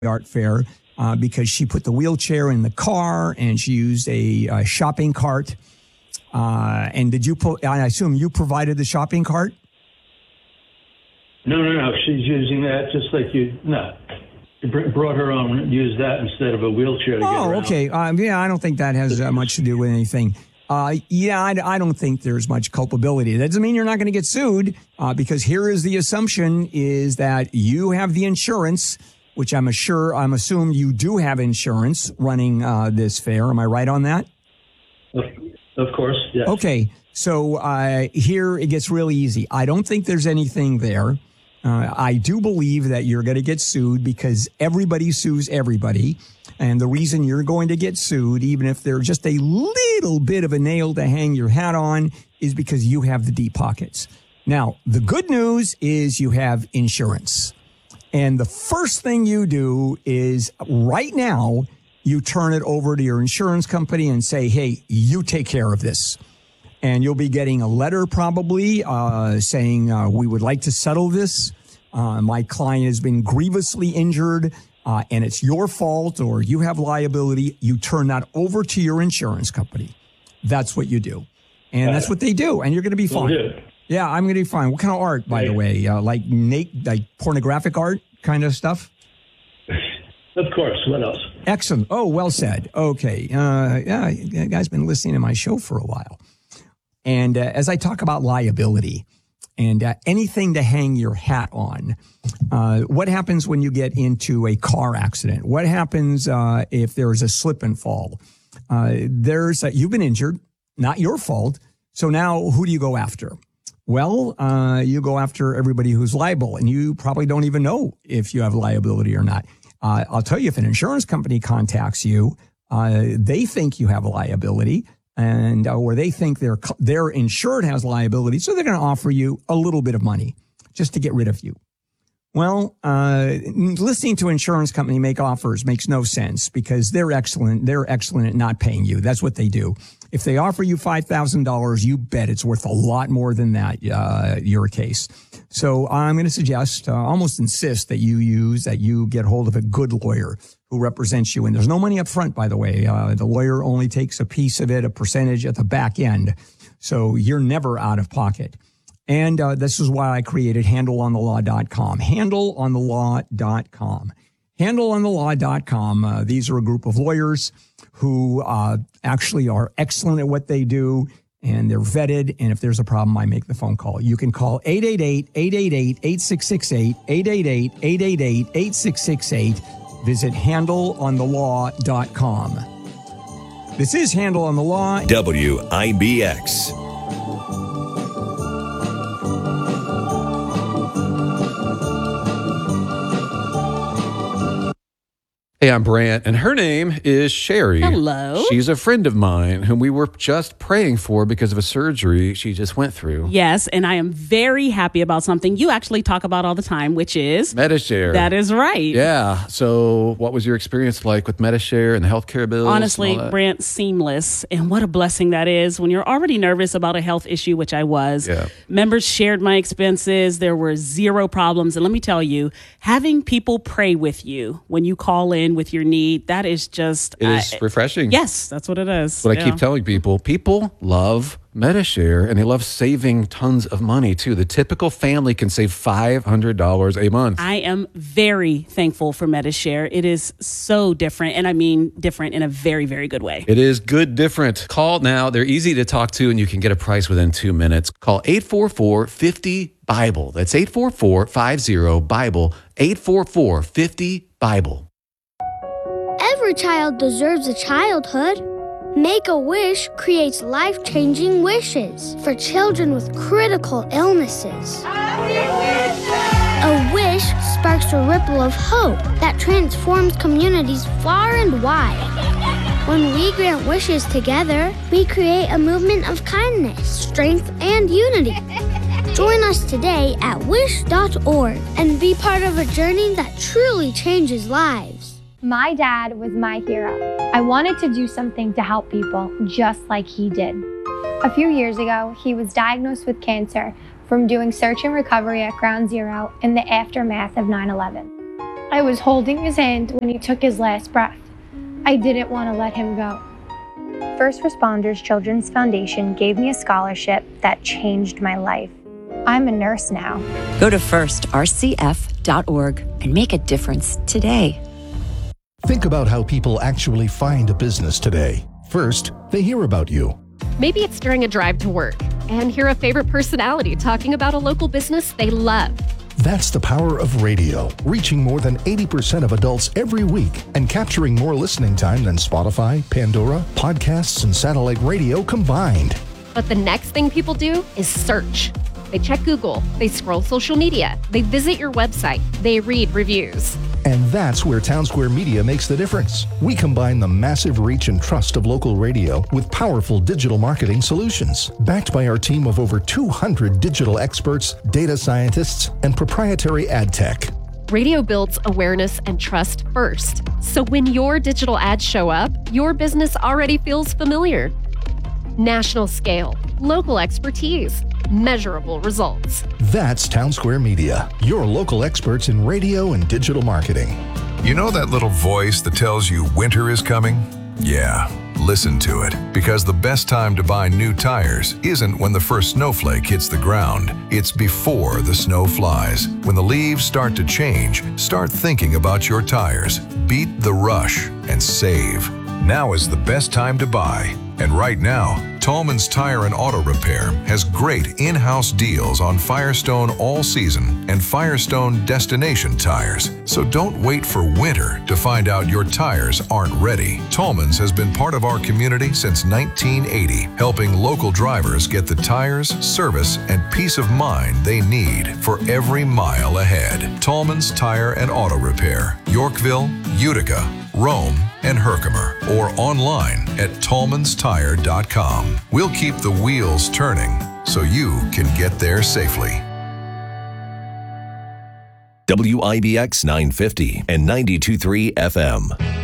art fair because she put the wheelchair in the car and she used a shopping cart. And I assume you provided the shopping cart? No. She's using that just like you. No. Brought her own and used that instead of a wheelchair to get around. Okay. I don't think that has much to do with anything. I don't think there's much culpability. That doesn't mean you're not going to get sued because here is the assumption is that you have the insurance, which I'm assuming you do have insurance running this fair. Am I right on that? Of course, yes. Okay. So here it gets really easy. I don't think there's anything there. I do believe that you're going to get sued because everybody sues everybody. And the reason you're going to get sued, even if they're just a little bit of a nail to hang your hat on, is because you have the deep pockets. Now, the good news is you have insurance. And the first thing you do is right now, you turn it over to your insurance company and say, hey, you take care of this. And you'll be getting a letter probably saying we would like to settle this. My client has been grievously injured and it's your fault or you have liability. You turn that over to your insurance company. That's what you do. And that's what they do. And you're going to be fine. Yeah, I'm going to be fine. What kind of art, by the way? Like pornographic art kind of stuff? Of course. What else? Excellent. Oh, well said. Okay. You guys been listening to my show for a while. And as I talk about liability and anything to hang your hat on, what happens when you get into a car accident? What happens if there's a slip and fall? You've been injured, not your fault. So now who do you go after? Well, you go after everybody who's liable, and you probably don't even know if you have liability or not. I'll tell you, if an insurance company contacts you, they think you have a liability. Or they think their insured has liability, so they're going to offer you a little bit of money just to get rid of you. Well, listening to an insurance company make offers makes no sense because they're excellent. They're excellent at not paying you. That's what they do. If they offer you $5,000, you bet it's worth a lot more than that, your case. So I'm going to suggest, almost insist that you get hold of a good lawyer who represents you. And there's no money up front, by the way. The lawyer only takes a piece of it, a percentage at the back end. So you're never out of pocket. And this is why I created HandleOnTheLaw.com. HandleOnTheLaw.com. HandleOnTheLaw.com. These are a group of lawyers who actually are excellent at what they do, and they're vetted. And if there's a problem, I make the phone call. You can call 888-888-8668, 888-888-8668. Visit HandleOnTheLaw.com. This is Handle on the Law. WIBX. Hey, I'm Brant, and her name is Sherry. Hello. She's a friend of mine whom we were just praying for because of a surgery she just went through. Yes, and I am very happy about something you actually talk about all the time, which is Medi-Share. That is right. Yeah. So what was your experience like with Medi-Share and the healthcare bills? Honestly, Brant, seamless. And what a blessing that is when you're already nervous about a health issue, which I was. Yeah. Members shared my expenses. There were zero problems. And let me tell you, having people pray with you when you call in with your need, that is just... It is refreshing. Yes, that's what it is. But I keep telling people, people love Medi-Share, and they love saving tons of money, too. The typical family can save $500 a month. I am very thankful for Medi-Share. It is so different, and I mean different in a very, very good way. It is good different. Call now. They're easy to talk to, and you can get a price within 2 minutes. Call 844-50-BIBLE. That's 844-50-BIBLE, 844-50-BIBLE. Every child deserves a childhood. Make-A-Wish creates life-changing wishes for children with critical illnesses. A wish sparks a ripple of hope that transforms communities far and wide. When we grant wishes together, we create a movement of kindness, strength, and unity. Join us today at wish.org and be part of a journey that truly changes lives. My dad was my hero. I wanted to do something to help people just like he did. A few years ago, he was diagnosed with cancer from doing search and recovery at Ground Zero in the aftermath of 9/11. I was holding his hand when he took his last breath. I didn't want to let him go. First Responders Children's Foundation gave me a scholarship that changed my life. I'm a nurse now. Go to firstrcf.org and make a difference today. Think about how people actually find a business today. First, they hear about you. Maybe it's during a drive to work and hear a favorite personality talking about a local business they love. That's the power of radio, reaching more than 80% of adults every week and capturing more listening time than Spotify, Pandora, podcasts, and satellite radio combined. But the next thing people do is search. They check Google, they scroll social media, they visit your website, they read reviews. And that's where Townsquare Media makes the difference. We combine the massive reach and trust of local radio with powerful digital marketing solutions, backed by our team of over 200 digital experts, data scientists, and proprietary ad tech. Radio builds awareness and trust first. So when your digital ads show up, your business already feels familiar. National scale, local expertise, measurable results. That's Townsquare Media, your local experts in radio and digital marketing. You know that little voice that tells you winter is coming? Yeah, listen to it, because the best time to buy new tires isn't when the first snowflake hits the ground. It's before the snow flies. When the leaves start to change, start thinking about your tires. Beat the rush and save. Now is the best time to buy. And right now, Tallman's Tire and Auto Repair has great in-house deals on Firestone All Season and Firestone Destination tires. So don't wait for winter to find out your tires aren't ready. Tallman's has been part of our community since 1980, helping local drivers get the tires, service, and peace of mind they need for every mile ahead. Tallman's Tire and Auto Repair, Yorkville, Utica, Rome, and Herkimer, or online at tallmanstire.com. We'll keep the wheels turning so you can get there safely. WIBX 950 and 92.3 FM.